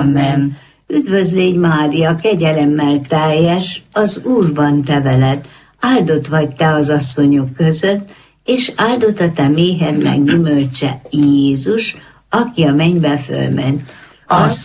Amen. Üdvözlégy Mária, kegyelemmel teljes, az Úrban te veled, áldott vagy te az asszonyok között, és áldott a te méhednek gyümölcse, Jézus, aki a mennybe fölment.